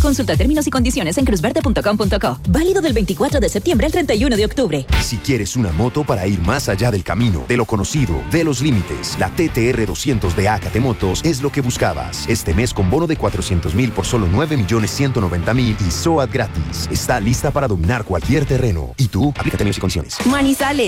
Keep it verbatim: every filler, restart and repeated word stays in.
Consulta términos y condiciones en cruzverde punto com punto co. Válido del veinticuatro de septiembre al treinta y uno de octubre. Si quieres una moto para ir más allá del camino, de lo conocido, de los límites, la T T R doscientos de Acate Motos es lo que buscabas. Este mes con bono de cuatrocientos mil por solo nueve millones ciento noventa mil y SOAT gratis. Está lista para dominar cualquier terreno. ¿Y tú? Aplica términos y condiciones. Manizales.